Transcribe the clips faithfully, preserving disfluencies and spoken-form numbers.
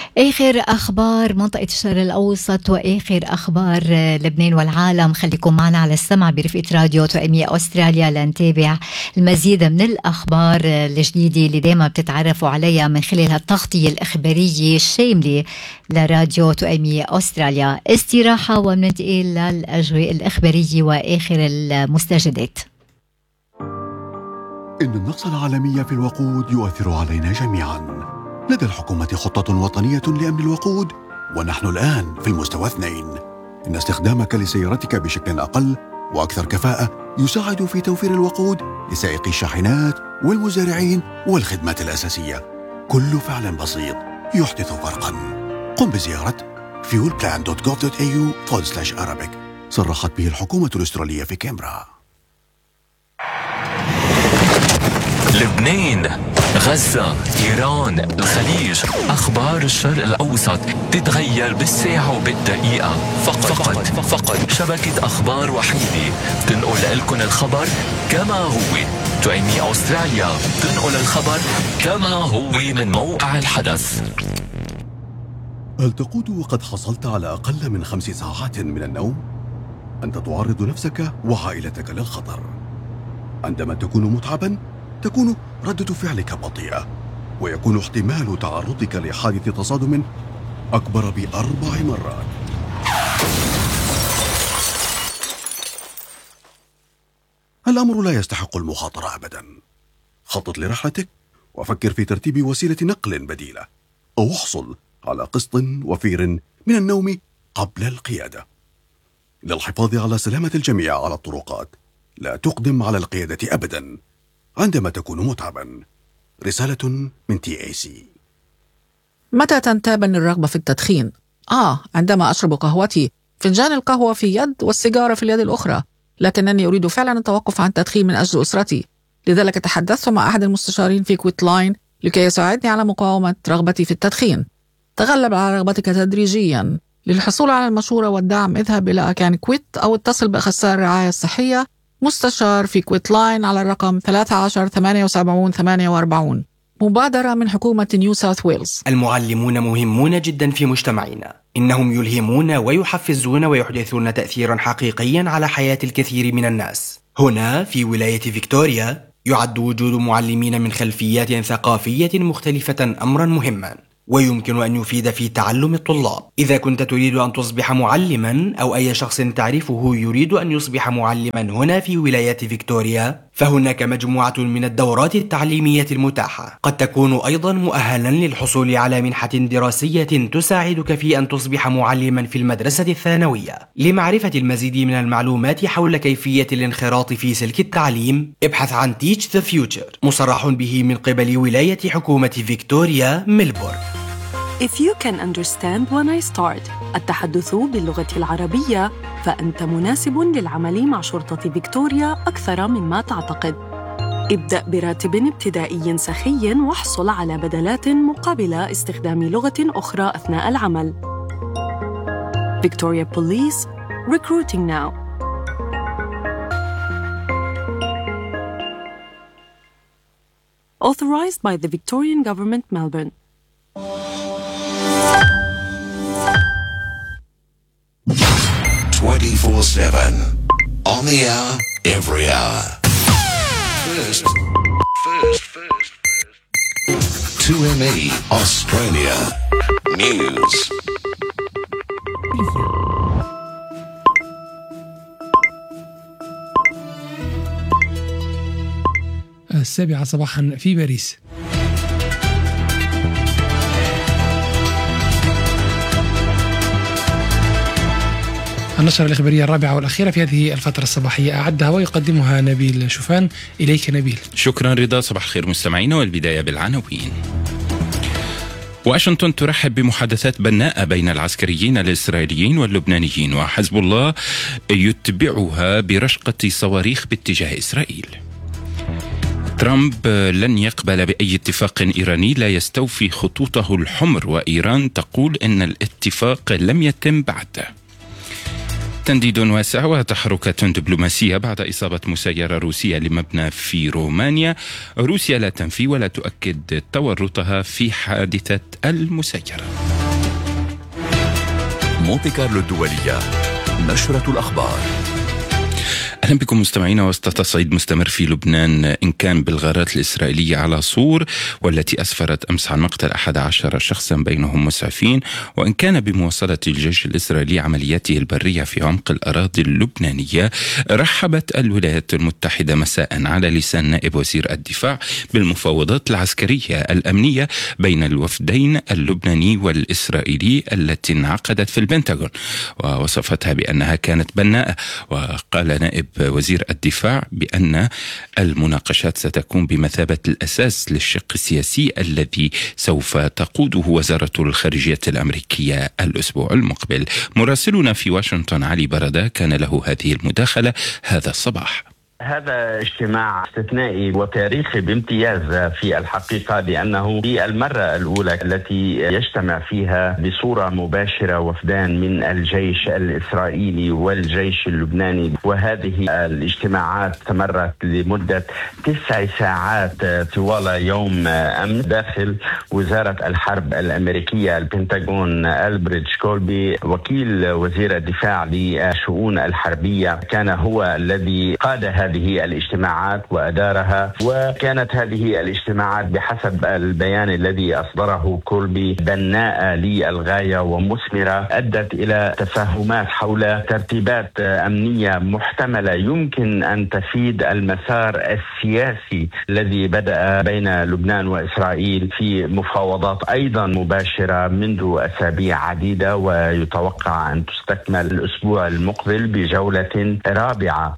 آخر أخبار منطقة الشرق الأوسط وآخر أخبار لبنان والعالم. خليكم معنا على السمع برفقة راديو توأمية أستراليا لنتابع المزيد من الأخبار الجديدة اللي دايما بتتعرفوا عليها من خلال التغطية الإخبارية الشاملة لراديو توأمية أستراليا. استراحة وننتقل للأجواء الإخبارية وآخر المستجدات. إن النقص العالمي في الوقود يؤثر علينا جميعا. لدى الحكومة خطة وطنية لأمن الوقود، ونحن الآن في المستوى اثنين. إن استخدامك لسيارتك بشكل أقل وأكثر كفاءة يساعد في توفير الوقود لسائقي الشاحنات والمزارعين والخدمات الأساسية. كل فعل بسيط يحدث فرقا. قم بزيارة fuel plan dot gov dot a u forward slash arabic. صرحت به الحكومة الأسترالية في كامبرا. لبنان، غزة، إيران، الخليج، أخبار الشرق الأوسط تتغير بالساعة وبالدقيقة. فقط فقط, فقط شبكة أخبار وحيدة تنقل لكم الخبر كما هو. توأمية أستراليا تنقل الخبر كما هو من موقع الحدث. هل تقود وقد حصلت على أقل من خمس ساعات من النوم؟ أنت تعرض نفسك وعائلتك للخطر. عندما تكون متعبا تكون ردة فعلك بطيئة، ويكون احتمال تعرضك لحادث تصادم أكبر بأربع مرات. الأمر لا يستحق المخاطرة أبدا. خطط لرحلتك وفكر في ترتيب وسيلة نقل بديلة، أو احصل على قسط وفير من النوم قبل القيادة. للحفاظ على سلامة الجميع على الطرقات، لا تقدم على القيادة أبدا عندما تكون متعبا. رسالة من تي اي سي. متى تنتابني الرغبة في التدخين؟ آه عندما أشرب قهوتي، فنجان القهوة في يد والسيجارة في اليد الأخرى. لكنني أريد فعلا التوقف عن التدخين من أجل أسرتي، لذلك تحدثت مع أحد المستشارين في كويت لاين لكي يساعدني على مقاومة رغبتي في التدخين. تغلب على رغبتك تدريجيا. للحصول على المشورة والدعم اذهب إلى أكان كويت أو اتصل بأخصائي الرعاية الصحية مستشار في كويت لاين على الرقم ثلاثة عشر ثمانية وسبعين ثمانية وأربعين. مبادرة من حكومة نيو ساوث ويلز. المعلمون مهمون جدا في مجتمعنا. إنهم يلهمون ويحفزون ويحدثون تأثيرا حقيقيا على حياة الكثير من الناس. هنا في ولاية فيكتوريا يعد وجود معلمين من خلفيات ثقافية مختلفة أمرا مهما، ويمكن أن يفيد في تعلم الطلاب. إذا كنت تريد أن تصبح معلما، أو أي شخص تعرفه يريد أن يصبح معلما هنا في ولاية فيكتوريا، فهناك مجموعة من الدورات التعليمية المتاحة. قد تكون أيضا مؤهلا للحصول على منحة دراسية تساعدك في أن تصبح معلما في المدرسة الثانوية. لمعرفة المزيد من المعلومات حول كيفية الانخراط في سلك التعليم، ابحث عن Teach the Future، مصرح به من قبل ولاية حكومة فيكتوريا ميلبورن. If you can understand when I start التحدث باللغة العربية، فأنت مناسب للعمل مع شرطة فيكتوريا أكثر مما تعتقد. ابدأ براتب ابتدائي سخي واحصل على بدلات مقابل استخدام لغة أخرى أثناء العمل. Victoria Police, recruiting now. Authorized by the Victorian Government, Melbourne. twenty-four seven. On the hour, every hour. First, first, first, first. two M E Australia News. السابعة صباحا في باريس. النشرة الإخبارية الرابعة والأخيرة في هذه الفترة الصباحية أعدها ويقدمها نبيل شوفان. إليك نبيل. شكرا رضا. صباح الخير مستمعينا، والبداية بالعناوين. واشنطن ترحب بمحادثات بناءة بين العسكريين الإسرائيليين واللبنانيين، وحزب الله يتبعها برشقة صواريخ باتجاه إسرائيل. ترامب لن يقبل بأي اتفاق إيراني لا يستوفي خطوطه الحمر، وإيران تقول إن الاتفاق لم يتم بعد. تنديد واسع وتحركات دبلوماسية بعد إصابة مسيرة روسية لمبنى في رومانيا. روسيا لا تنفي ولا تؤكد تورطها في حادثة المسيرة. مونتي كارلو الدولية. نشرة الأخبار. أهلا بكم مستمعينا. وسط تصعيد مستمر في لبنان إن كان بالغارات الإسرائيلية على صور والتي أسفرت أمس عن مقتل أحد عشر شخصا بينهم مسعفين، وإن كان بمواصلة الجيش الإسرائيلي عملياته البرية في عمق الأراضي اللبنانية، رحبت الولايات المتحدة مساء على لسان نائب وزير الدفاع بالمفاوضات العسكرية الأمنية بين الوفدين اللبناني والإسرائيلي التي انعقدت في البنتاغون، ووصفتها بأنها كانت بناءة. وقال نائب وزير الدفاع بأن المناقشات ستكون بمثابة الأساس للشق السياسي الذي سوف تقوده وزارة الخارجية الأمريكية الأسبوع المقبل. مراسلنا في واشنطن علي بردة كان له هذه المداخلة هذا الصباح. هذا اجتماع استثنائي وتاريخي بامتياز في الحقيقة، لأنه هي المرة الأولى التي يجتمع فيها بصورة مباشرة وفدان من الجيش الإسرائيلي والجيش اللبناني. وهذه الاجتماعات استمرت لمدة تسع ساعات طوال يوم أمس داخل وزارة الحرب الأمريكية البنتاغون. ألبريدج كولبي وكيل وزير الدفاع لشؤون الحربية كان هو الذي قاد هذه هذه الاجتماعات وأدارها، وكانت هذه الاجتماعات بحسب البيان الذي أصدره كولبي بناءة للغاية ومثمرة، أدت إلى تفاهمات حول ترتيبات أمنية محتملة يمكن أن تفيد المسار السياسي الذي بدأ بين لبنان وإسرائيل في مفاوضات أيضا مباشرة منذ أسابيع عديدة، ويتوقع أن تستكمل الأسبوع المقبل بجولة رابعة.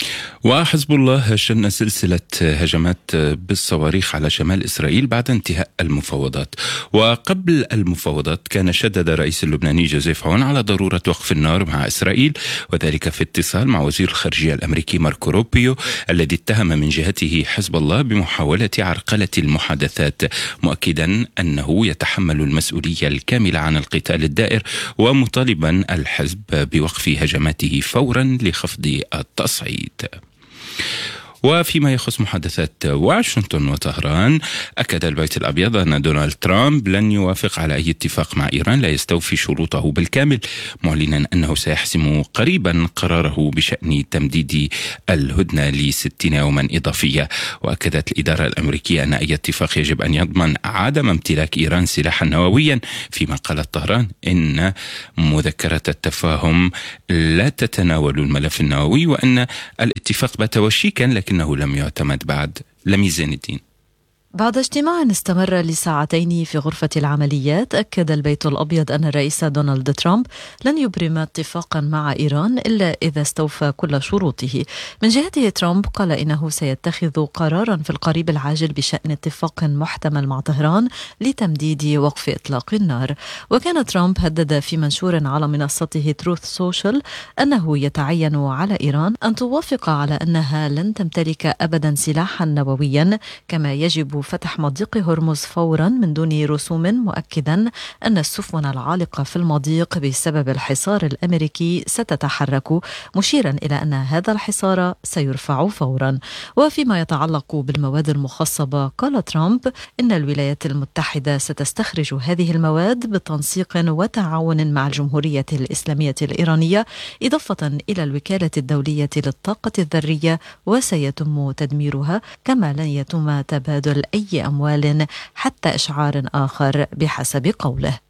وحزب الله شن سلسلة هجمات بالصواريخ على شمال إسرائيل بعد انتهاء المفاوضات. وقبل المفاوضات كان شدد الرئيس اللبناني جوزيف عون على ضرورة وقف النار مع إسرائيل، وذلك في اتصال مع وزير الخارجية الأمريكي ماركو روبيو الذي اتهم من جهته حزب الله بمحاولة عرقلة المحادثات، مؤكدا أنه يتحمل المسؤولية الكاملة عن القتال الدائر، ومطالبا الحزب بوقف هجماته فورا لخفض التصعيد. وفيما يخص محادثات واشنطن وطهران، أكد البيت الأبيض أن دونالد ترامب لن يوافق على أي اتفاق مع إيران لا يستوفي شروطه بالكامل، معلنا أنه سيحسم قريبا قراره بشأن تمديد الهدنة لستين يوما إضافية. وأكدت الإدارة الأمريكية أن أي اتفاق يجب أن يضمن عدم امتلاك إيران سلاحا نوويا، فيما قالت طهران إن مذكرة التفاهم لا تتناول الملف النووي، وأن الاتفاق بات وشيكا لكنه لم يعتمد بعد. لمي زين الدين. بعد اجتماع استمر لساعتين في غرفة العمليات، أكد البيت الأبيض أن الرئيس دونالد ترامب لن يبرم اتفاقا مع إيران إلا إذا استوفى كل شروطه. من جهته ترامب قال إنه سيتخذ قرارا في القريب العاجل بشأن اتفاق محتمل مع طهران لتمديد وقف إطلاق النار. وكان ترامب هدد في منشور على منصته تروث سوشيال أنه يتعين على إيران أن توافق على أنها لن تمتلك أبدا سلاحا نوويا، كما يجب فتح مضيق هرمز فورا من دون رسوم، مؤكدا أن السفن العالقة في المضيق بسبب الحصار الأمريكي ستتحرك، مشيرا إلى أن هذا الحصار سيرفع فورا. وفيما يتعلق بالمواد المخصبة، قال ترامب إن الولايات المتحدة ستستخرج هذه المواد بتنسيق وتعاون مع الجمهورية الإسلامية الإيرانية، إضافة إلى الوكالة الدولية للطاقة الذرية، وسيتم تدميرها، كما لن يتم تبادل أي أموال حتى إشعار آخر بحسب قوله.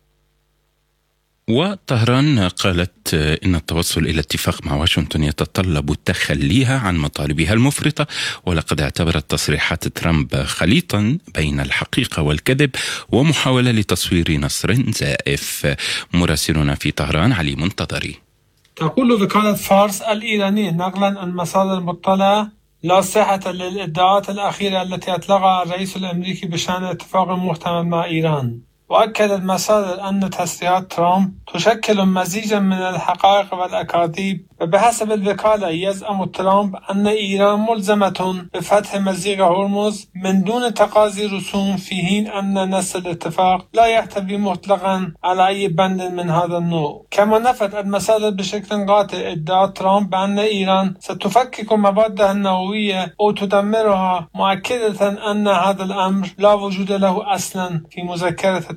وطهران قالت إن التوصل إلى اتفاق مع واشنطن يتطلب تخليها عن مطالبها المفرطة، ولقد اعتبرت تصريحات ترامب خليطا بين الحقيقة والكذب ومحاولة لتصوير نصر زائف. مراسلنا في طهران علي منتظري. تقول وكالة فارس الإيرانية نقلا عن مصادر مطلعة لا صحة للإدعاءات الأخيرة التي أطلقها الرئيس الأمريكي بشأن اتفاق محتمل مع إيران. وأكد المصادر أن تسريحات ترامب تشكل مزيجا من الحقائق والأكاذيب. وبحسب الوكالة يزعم ترامب أن إيران ملزمة بفتح مضيق هرمز من دون تقاضي رسوم، في حين أن نص الاتفاق لا يحتوي مطلقا على أي بند من هذا النوع. كما نفت المصادر بشكل قاطع ادعاء ترامب بأن إيران ستفكك موادها النووية أو تدمرها، مؤكدة أن هذا الأمر لا وجود له أصلا في مذكرة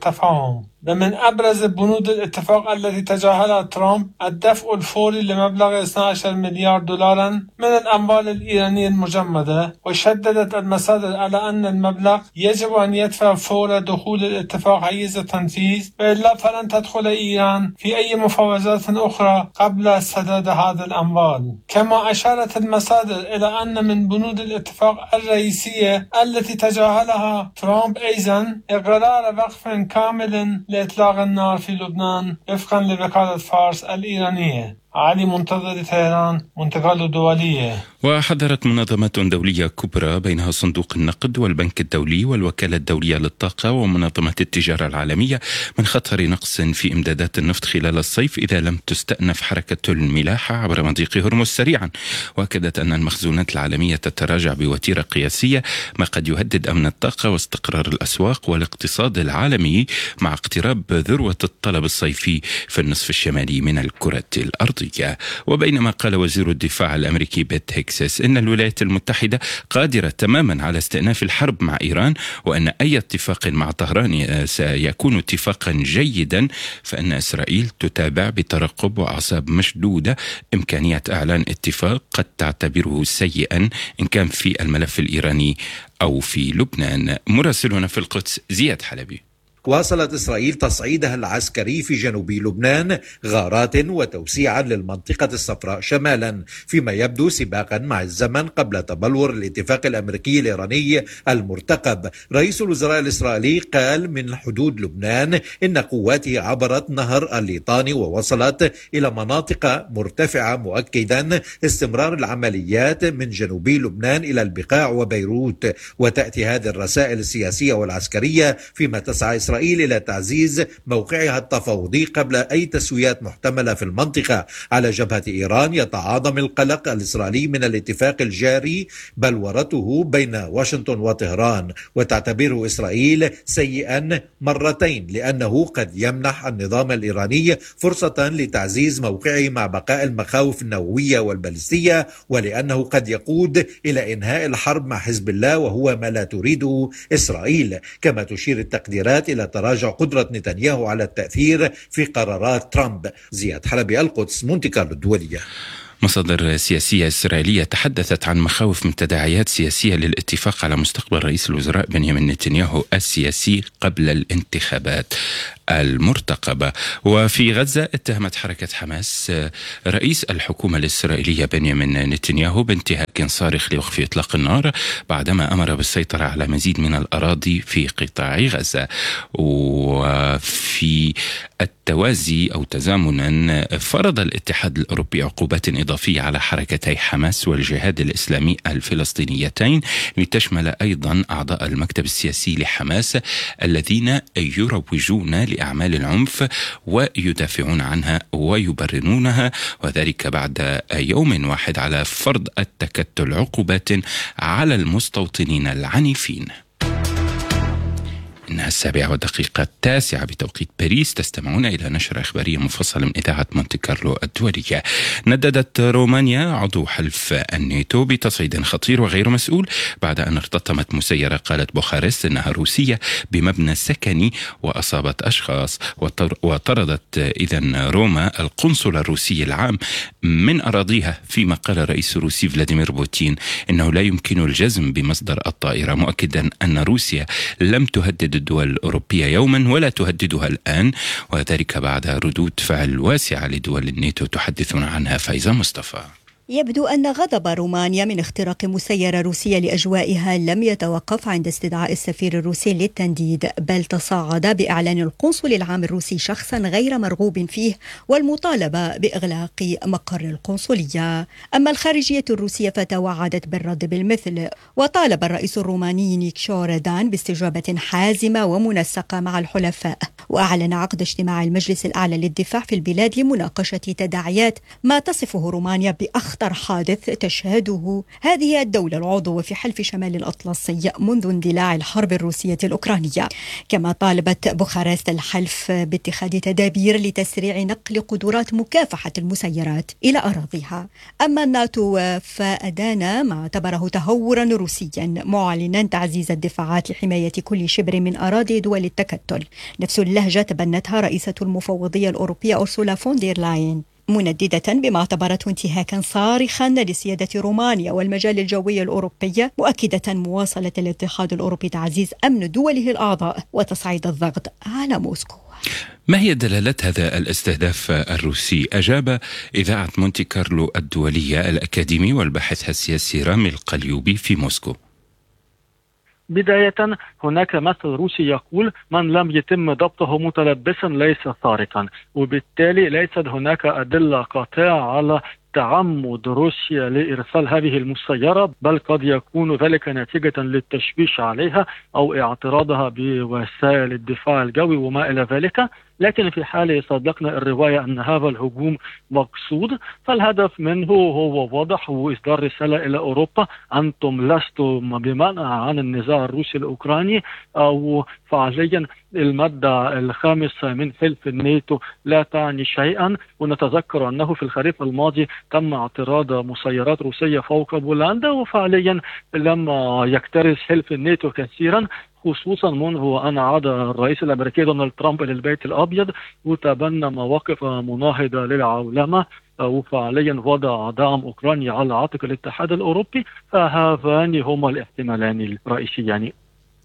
التفاهم. ومن أبرز بنود الاتفاق التي تجاهلها ترامب الدفع الفوري لمبلغ اثني عشر مليار دولارا من الأموال الإيرانية المجمدة، وشددت المصادر على أن المبلغ يجب أن يدفع فور دخول الاتفاق حيز التنفيذ، وإلا فلن تدخل إيران في أي مفاوضات أخرى قبل سداد هذه الأموال. كما أشارت المصادر إلى أن من بنود الاتفاق الرئيسية التي تجاهلها ترامب أيضا إقرار وقف كامل لإطلاق النار في لبنان وفقا لوكالة فارس الإيرانية. علي منتظر، طهران، منتقل دولية. وحذرت منظمات دولية كبرى بينها صندوق النقد والبنك الدولي والوكالة الدولية للطاقة ومنظمة التجارة العالمية من خطر نقص في إمدادات النفط خلال الصيف إذا لم تستأنف حركة الملاحة عبر مضيق هرمز سريعا. وأكدت أن المخزونات العالمية تتراجع بوتيرة قياسية، ما قد يهدد أمن الطاقة واستقرار الأسواق والاقتصاد العالمي مع اقتراب ذروة الطلب الصيفي في النصف الشمالي من الكرة الأرضية. وبينما قال وزير الدفاع الأمريكي بيت هيكسس إن الولايات المتحدة قادرة تماما على استئناف الحرب مع إيران، وأن أي اتفاق مع طهران سيكون اتفاقا جيدا، فإن إسرائيل تتابع بترقب وأعصاب مشدودة إمكانية إعلان اتفاق قد تعتبره سيئا إن كان في الملف الإيراني أو في لبنان. مراسلنا في القدس زياد حلبي. واصلت إسرائيل تصعيدها العسكري في جنوب لبنان غارات وتوسيعا للمنطقة الصفراء شمالا، فيما يبدو سباقا مع الزمن قبل تبلور الاتفاق الأمريكي الإيراني المرتقب. رئيس الوزراء الإسرائيلي قال من حدود لبنان إن قواته عبرت نهر الليطاني ووصلت إلى مناطق مرتفعة، مؤكدا استمرار العمليات من جنوبي لبنان إلى البقاع وبيروت. وتأتي هذه الرسائل السياسية والعسكرية فيما تسعى إسرائيل إلى تعزيز موقعها التفاوضي قبل أي تسويات محتملة في المنطقة. على جبهة إيران يتعاظم القلق الإسرائيلي من الاتفاق الجاري بلورته بين واشنطن وطهران، وتعتبره إسرائيل سيئا مرتين، لأنه قد يمنح النظام الإيراني فرصة لتعزيز موقعه مع بقاء المخاوف النووية والبالستية، ولأنه قد يقود إلى إنهاء الحرب مع حزب الله، وهو ما لا تريده إسرائيل. كما تشير التقديرات إلى تراجع قدرة نتنياهو على التأثير في قرارات ترامب. زياد حلبي، القدس، مونتي كارلو الدولية. مصادر سياسية إسرائيلية تحدثت عن مخاوف من تداعيات سياسية للاتفاق على مستقبل رئيس الوزراء بنيامين نتنياهو السياسي قبل الانتخابات المرتقبة. وفي غزة اتهمت حركة حماس رئيس الحكومة الإسرائيلية بنيامين نتنياهو بانتهاك صارخ لوقف إطلاق النار بعدما أمر بالسيطرة على مزيد من الأراضي في قطاع غزة. وفي التوازي أو تزامنا فرض الاتحاد الأوروبي عقوبات إضافية على حركتي حماس والجهاد الإسلامي الفلسطينيتين، لتشمل أيضا أعضاء المكتب السياسي لحماس الذين يروجون لأعمال العنف ويدافعون عنها ويبررونها، وذلك بعد يوم واحد على فرض التكتل عقوبات على المستوطنين العنيفين. إنها السابعة والدقيقة التاسعة بتوقيت باريس. تستمعون إلى نشرة إخبارية مفصلة من إذاعة مونتي كارلو الدولية. نددت رومانيا عضو حلف الناتو بتصعيد خطير وغير مسؤول بعد أن ارتطمت مسيرة قالت بوخارست إنها روسية بمبنى سكني وأصابت أشخاص. وطردت إذن روما القنصل الروسي العام من أراضيها، فيما قال الرئيس الروسي فلاديمير بوتين إنه لا يمكن الجزم بمصدر الطائرة، مؤكدا أن روسيا لم تهدد الدول الأوروبية يوما ولا تهددها الآن، وذلك بعد ردود فعل واسعة لدول الناتو تحدثنا عنها فايزة مصطفى. يبدو أن غضب رومانيا من اختراق مسيرة روسية لأجوائها لم يتوقف عند استدعاء السفير الروسي للتنديد، بل تصاعد بإعلان القنصل العام الروسي شخصا غير مرغوب فيه والمطالبة بإغلاق مقر القنصلية. أما الخارجية الروسية فتوعدت بالرد بالمثل، وطالب الرئيس الروماني نيكشور دان باستجابة حازمة ومنسقة مع الحلفاء. وأعلن عقد اجتماع المجلس الأعلى للدفاع في البلاد لمناقشة تداعيات ما تصفه رومانيا بأخطر حادث تشهده هذه الدولة العضو في حلف شمال الأطلسي منذ اندلاع الحرب الروسية الأوكرانية. كما طالبت بوخارست الحلف باتخاذ تدابير لتسريع نقل قدرات مكافحة المسيرات إلى أراضيها. أما الناتو فأدان ما اعتبره تهورا روسيا، معلنا تعزيز الدفاعات لحماية كل شبر من أراضي دول التكتل، نفس اللهجة تبنتها رئيسة المفوضية الأوروبية أورسولا فون دير لاين، منددة بما اعتبرته انتهاكا صارخا لسيادة رومانيا والمجال الجوي الأوروبي، مؤكدة مواصلة الاتحاد الأوروبي تعزيز أمن دوله الأعضاء وتصعيد الضغط على موسكو. ما هي دلالات هذا الاستهداف الروسي؟ أجاب إذاعة مونتي كارلو الدولية الأكاديمي والباحث السياسي رامي القليوبي في موسكو. بداية هناك مثل روسي يقول: من لم يتم ضبطه متلبسا ليس سارقا، وبالتالي ليست هناك أدلة قاطعة على تعمد روسيا لإرسال هذه المسيرة، بل قد يكون ذلك نتيجة للتشويش عليها أو اعتراضها بوسائل الدفاع الجوي وما إلى ذلك. لكن في حال صدقنا الرواية أن هذا الهجوم مقصود، فالهدف منه هو واضح، هو إصدار رسالة إلى أوروبا: أنتم لستم بمنع عن النزاع الروسي الأوكراني، أو فعليا المادة الخامسة من حلف الناتو لا تعني شيئا. ونتذكر أنه في الخريف الماضي تم اعتراض مسيرات روسية فوق بولندا، وفعليا لما يكترث حلف الناتو كثيرا، خصوصا منذ أن عاد الرئيس الأمريكي دونالد ترامب إلى البيت الأبيض وتبنى مواقف مناهضة للعولمة وفعليا وضع دعم أوكرانيا على عاتق الاتحاد الأوروبي، فهذان هما الاحتمالان الرئيسيان.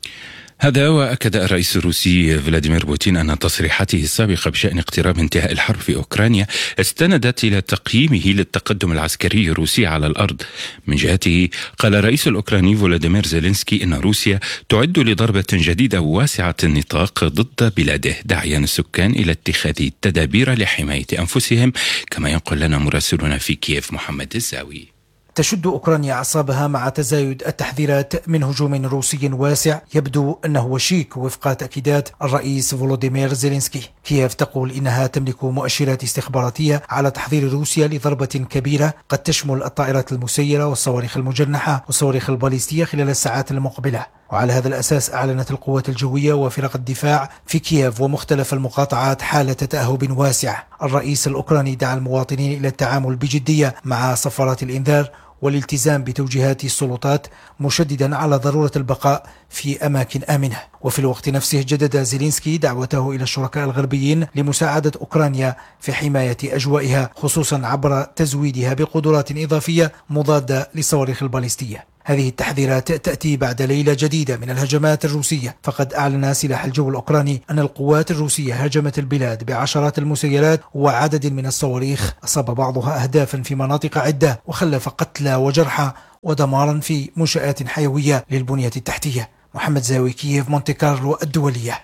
هذا وأكد الرئيس الروسي فلاديمير بوتين أن تصريحاته السابقة بشأن اقتراب انتهاء الحرب في أوكرانيا استندت إلى تقييمه للتقدم العسكري الروسي على الأرض. من جهته قال الرئيس الأوكراني فولوديمير زيلينسكي إن روسيا تعد لضربة جديدة واسعة النطاق ضد بلاده، داعيا السكان إلى اتخاذ تدابير لحماية أنفسهم، كما ينقل لنا مراسلنا في كييف محمد الزاوي. تشد أوكرانيا أعصابها مع تزايد التحذيرات من هجوم روسي واسع يبدو أنه وشيك وفق تأكيدات الرئيس فولوديمير زيلينسكي. كييف تقول إنها تملك مؤشرات استخباراتية على تحضير روسيا لضربة كبيرة قد تشمل الطائرات المسيرة والصواريخ المجنحة والصواريخ الباليستية خلال الساعات المقبلة. وعلى هذا الأساس أعلنت القوات الجوية وفرق الدفاع في كييف ومختلف المقاطعات حالة تأهب واسع. الرئيس الأوكراني دعا المواطنين إلى التعامل بجدية مع صفارات الإنذار والالتزام بتوجيهات السلطات، مشددا على ضرورة البقاء في أماكن آمنة. وفي الوقت نفسه جدد زيلينسكي دعوته إلى الشركاء الغربيين لمساعدة أوكرانيا في حماية أجوائها، خصوصا عبر تزويدها بقدرات إضافية مضادة للصواريخ الباليستية. هذه التحذيرات تأتي بعد ليلة جديدة من الهجمات الروسية، فقد أعلن سلاح الجو الأوكراني أن القوات الروسية هاجمت البلاد بعشرات المسيرات وعدد من الصواريخ، أصاب بعضها أهدافا في مناطق عدة وخلف قتلى وجرحى ودمارا في منشآت حيوية للبنية التحتية. محمد زاوي، كييف، مونتي كارلو الدولية.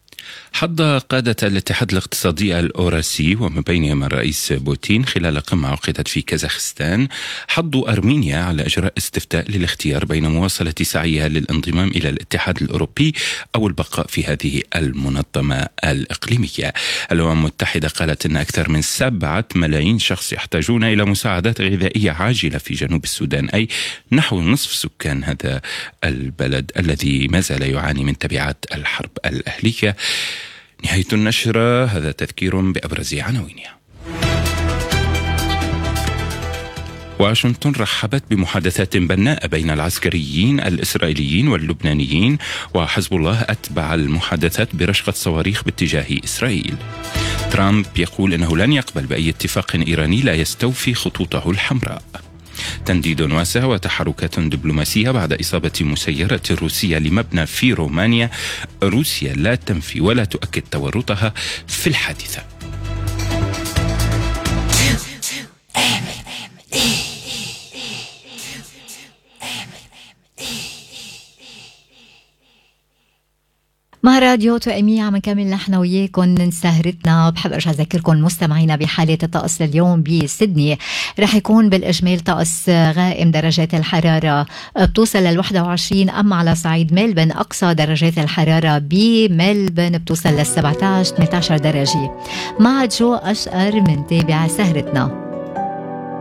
حض قادة الاتحاد الاقتصادي الأوراسي ومن بينهم الرئيس بوتين خلال قمة عقدت في كازاخستان حضوا أرمينيا على إجراء استفتاء للاختيار بين مواصلة سعيها للانضمام إلى الاتحاد الأوروبي أو البقاء في هذه المنظمة الإقليمية. الأمم المتحدة قالت أن أكثر من سبعة ملايين شخص يحتاجون إلى مساعدات غذائية عاجلة في جنوب السودان، أي نحو نصف سكان هذا البلد الذي ما زال يعاني من تبعات الحرب الأهلية. نهاية النشرة، هذا تذكير بأبرز عناوينها. واشنطن رحبت بمحادثات بناءة بين العسكريين الإسرائيليين واللبنانيين، وحزب الله أتبع المحادثات برشقة صواريخ باتجاه إسرائيل. ترامب يقول أنه لن يقبل بأي اتفاق إيراني لا يستوفي خطوطه الحمراء. تنديد واسع وتحركات دبلوماسية بعد إصابة مسيرة روسية لمبنى في رومانيا. روسيا لا تنفي ولا تؤكد تورطها في الحادثة. مع راديو توأمية عم نكمل نحن وياكم سهرتنا. بحب ارجع اذكركم مستمعينا بحالة الطقس اليوم بسيدني رح يكون بالاجمال طقس غائم، درجات الحرارة بتوصل لل واحد وعشرين، اما على صعيد ملبن اقصى درجات الحرارة بملبن بتوصل لل سبعة عشر ثمانية عشر درجة. مع جو اشقر من تابع سهرتنا.